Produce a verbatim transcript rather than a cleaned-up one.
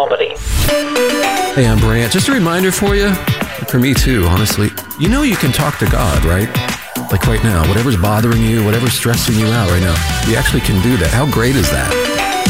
Albany. Hey, I'm Brant. Just a reminder for you, for me too, honestly. You know you can talk to God, right? Like right now, whatever's bothering you, whatever's stressing you out right now, you actually can do that. How great is that?